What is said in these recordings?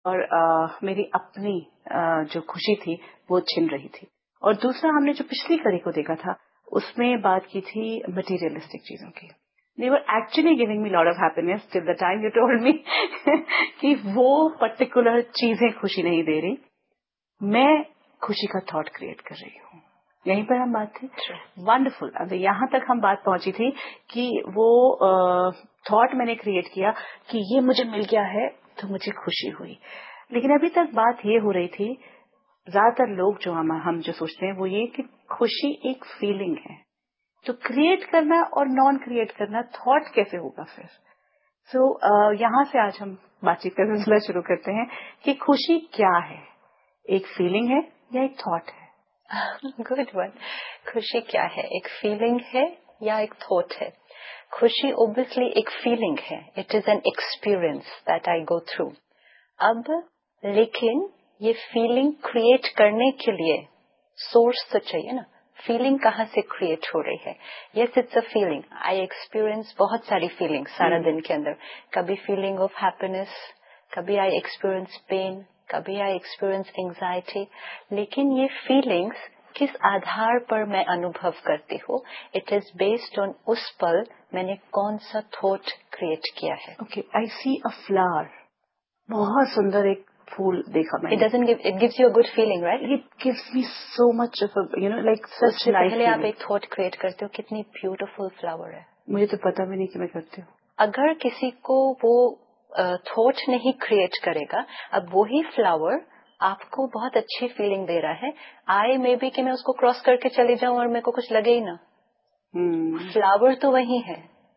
और मेरी अपनी जो खुशी थी वो छिन रही थी। और दूसरा, हमने जो पिछली कड़ी को देखा था उसमें बात की थी मटेरियलिस्टिक चीजों की। They were actually giving me a lot of happiness till the time you told me कि वो पर्टिकुलर चीजें खुशी नहीं दे रही, मैं खुशी का थॉट क्रिएट कर रही हूँ। यहीं पर हम बात थी। वंडरफुल। अब यहाँ तक हम बात पहुंची थी कि वो थॉट मैंने क्रिएट किया कि ये मुझे मिल गया है तो मुझे खुशी हुई। लेकिन अभी तक बात ये हो रही थी, ज्यादातर लोग जो हम जो सोचते हैं वो ये कि खुशी एक फीलिंग है, तो क्रिएट करना और नॉन क्रिएट करना थॉट कैसे होगा फिर। सो यहाँ से आज हम बातचीत का सिलसिला शुरू करते हैं कि खुशी क्या है, एक फीलिंग है या एक थॉट है। Good one. खुशी क्या है, एक फीलिंग है या एक थॉट है? खुशी ऑब्वियसली एक फीलिंग है, it is an experience that I go through. अब लेकिन ये फीलिंग क्रिएट करने के लिए सोर्स तो चाहिए ना। फीलिंग कहाँ से क्रिएट हो रही है? Yes, it's a feeling. I experience बहुत सारी फीलिंग सारा दिन के अंदर। कभी फीलिंग ऑफ हैप्पीनेस, कभी आई एक्सपीरियंस पेन, कभी आई एक्सपीरियंस एंजाइटी। लेकिन ये फीलिंग्स किस आधार पर मैं अनुभव करती हूँ? इट इज बेस्ड ऑन उस पल मैंने कौन सा थॉट क्रिएट किया है। ओके, आई सी अ फ्लावर, बहुत सुंदर एक फूल देखा मैंने। It gives you a good feeling, right? It gives me so much of a, like such उससे nice पहले feeling. आप एक थॉट क्रिएट करते हो, कितनी ब्यूटीफुल फ्लावर है। मुझे तो पता भी नहीं कि मैं करती हूँ। अगर किसी को वो थॉट नहीं क्रिएट करेगा, अब वही फ्लावर आपको बहुत अच्छी फीलिंग दे रहा है, आई मे बी कि मैं उसको क्रॉस करके चली जाऊं और मेरे को कुछ लगे ही ना। फ्लावर तो वही है,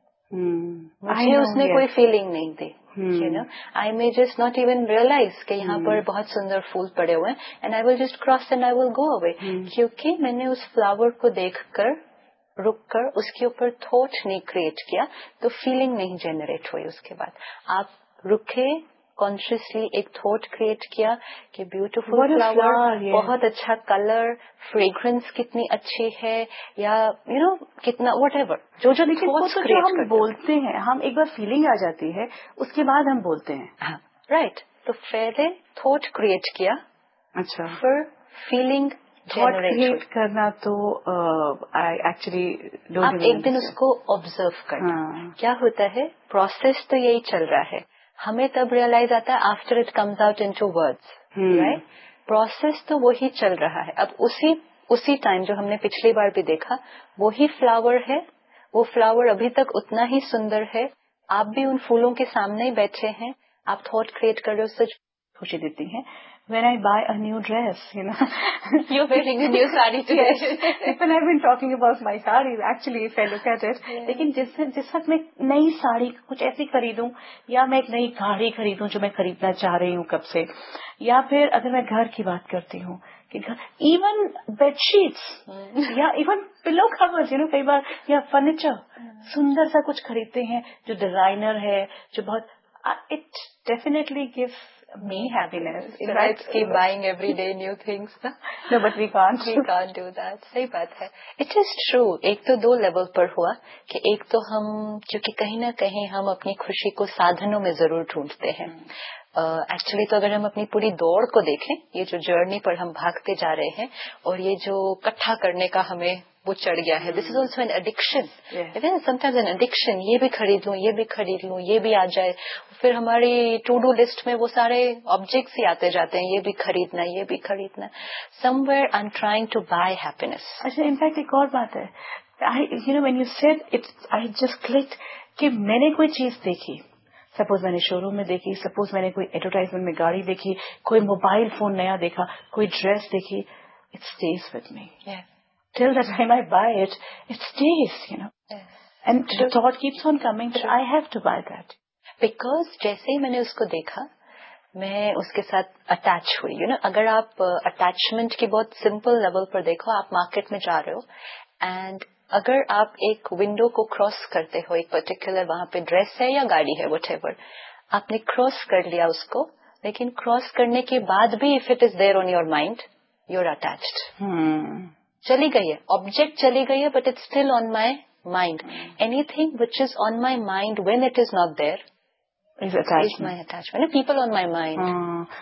मुझे उसने कोई फीलिंग नहीं दी। You know, I may just not even realize कि यहाँ पर बहुत सुंदर फूल पड़े हुए हैं, and I will just cross and I will go away, क्योंकि मैंने उस फ्लावर को देखकर रुककर उसके ऊपर थॉट नहीं क्रिएट किया, तो फीलिंग नहीं जनरेट हुई। उसके बाद आप रुके, कॉन्शियसली एक थॉट क्रिएट किया कि ब्यूटीफुल फ्लावर, बहुत अच्छा कलर, फ्रेग्रेंस कितनी अच्छी है, या कितना व्हाटएवर जो थॉट्स क्रिएट हम बोलते हैं, हम एक बार फीलिंग आ जाती है उसके बाद हम बोलते हैं। हाँ, राइट। तो पहले थॉट क्रिएट किया, अच्छा, फिर फीलिंग थॉट क्रिएट करना। तो आई एक्चुअली आप एक दिन उसको ऑब्जर्व करना। क्या होता है, प्रोसेस तो यही चल रहा है, हमें तब रियलाइज आता है after it comes out into words, right. Process तो वही चल रहा है। अब उसी टाइम जो हमने पिछली बार भी देखा, वही फ्लावर है, वो फ्लावर अभी तक उतना ही सुंदर है, आप भी उन फूलों के सामने ही बैठे हैं, आप थॉट क्रिएट कर रहे हो, सच खुशी देती हैं। When I buy a new dress, You're wearing a new sari today. Yes. People have been talking about my sarees, actually, if I look at it. लेकिन जिस वक्त मैं नई साड़ी कुछ ऐसी खरीदूं, या मैं एक नई गाड़ी खरीदूं जो मैं खरीदना चाह रही हूँ कब से, या फिर अगर मैं घर की बात करती हूँ कि इवन बेडशीट्स या इवन पिलो कवर्स, कई बार, या फर्नीचर, सुंदर सा कुछ खरीदते हैं जो डिजाइनर है, जो बहुत, it definitely gives me happiness. So let's keep buying every day new things. No, but we can't. We can't do that. सही बात है. It is true. एक तो दो लेवल पर हुआ कि एक तो हम, क्योंकि कहीं ना कहीं हम अपनी खुशी को साधनों में जरूर ढूंढते हैं। एक्चुअली तो अगर हम अपनी पूरी दौड़ को देखें, ये जो जर्नी पर हम भागते जा रहे हैं, और ये जो इकट्ठा करने का हमें वो चढ़ गया है, this is also an addiction. Sometimes an addiction, ये भी खरीद लूं, ये भी खरीद लूं, ये भी आ जाए, फिर हमारी टू डू लिस्ट में वो सारे ऑब्जेक्ट्स ही आते जाते हैं, ये भी खरीदना, ये भी खरीदना। Somewhere I am trying to bye happiness. अच्छा, इनफैक्ट एक और बात है, when you said it, I just clicked कि मैंने कोई चीज देखी, सपोज मैंने शोरूम में देखी, सपोज मैंने कोई एडवर्टाइजमेंट में गाड़ी देखी, कोई मोबाइल फोन नया देखा, कोई ड्रेस देखी, it stage with me till the time I buy it, it stays, Yes. and the thought keeps on coming that I have to buy that. Because जैसे ही मैंने उसको देखा, मैं उसके साथ अटैच हुई। अगर आप अटैचमेंट की बहुत सिंपल लेवल पर देखो, आप मार्केट में जा रहे हो, एंड अगर आप एक विंडो को क्रॉस करते हो, एक पर्टिकुलर वहां पे ड्रेस है या गाड़ी है, व्हाटएवर, आपने क्रॉस कर लिया उसको, लेकिन क्रॉस करने के बाद भी if it is there on your mind, you are attached. चली गई है, ऑब्जेक्ट चली गई है, but it's still on my mind. Anything which is on my mind when it is not there is my attachment. People on my mind.